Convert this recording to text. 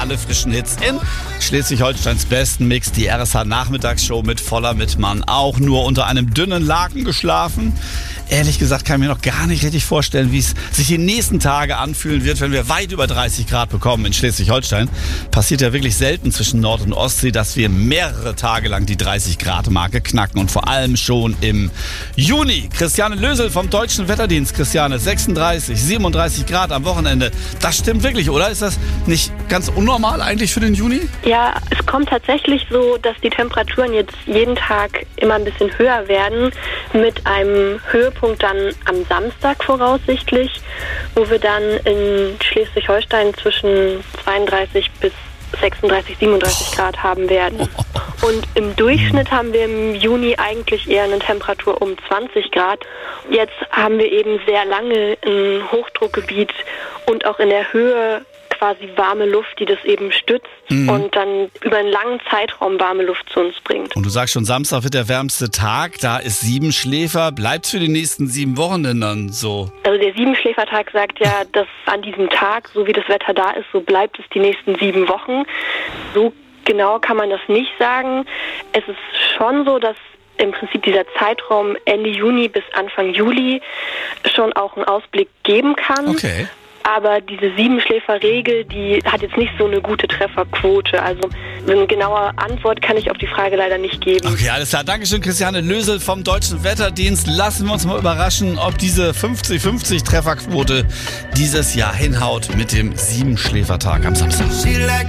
alle frischen Hits in Schleswig-Holsteins besten Mix. Die RSH-Nachmittagsshow mit Voller Mittmann. Auch nur unter einem dünnen Laken geschlafen. Ehrlich gesagt kann ich mir noch gar nicht richtig vorstellen, wie es sich die nächsten Tage anfühlen wird, wenn wir weit über 30 Grad bekommen in Schleswig-Holstein. Passiert ja wirklich selten zwischen Nord- und Ostsee, dass wir mehrere Tage lang die 30-Grad-Marke knacken und vor allem schon im Juni. Christiane Lösel vom Deutschen Wetterdienst. Christiane, 36, 37 Grad am Wochenende. Das stimmt wirklich, oder? Ist das nicht ganz unnormal eigentlich für den Juni? Ja, es kommt tatsächlich so, dass die Temperaturen jetzt jeden Tag immer ein bisschen höher werden, mit einem Höhepunkt dann am Samstag voraussichtlich, wo wir dann in Schleswig-Holstein zwischen 32 bis 36, 37 Grad haben werden. Und im Durchschnitt haben wir im Juni eigentlich eher eine Temperatur um 20 Grad. Jetzt haben wir eben sehr lange ein Hochdruckgebiet und auch in der Höhe quasi warme Luft, die das eben stützt und dann über einen langen Zeitraum warme Luft zu uns bringt. Und du sagst schon, Samstag wird der wärmste Tag, da ist Siebenschläfer. Bleibt's für die nächsten 7 Wochen denn dann so? Also der Siebenschläfertag sagt ja, dass an diesem Tag, so wie das Wetter da ist, so bleibt es die nächsten 7 Wochen. So genau kann man das nicht sagen. Es ist schon so, dass im Prinzip dieser Zeitraum Ende Juni bis Anfang Juli schon auch einen Ausblick geben kann. Okay. Aber diese Siebenschläfer-Regel, die hat jetzt nicht so eine gute Trefferquote. Also eine genaue Antwort kann ich auf die Frage leider nicht geben. Okay, alles klar. Dankeschön, Christiane Lösel vom Deutschen Wetterdienst. Lassen wir uns mal überraschen, ob diese 50-50 Trefferquote dieses Jahr hinhaut mit dem Siebenschläfertag am Samstag.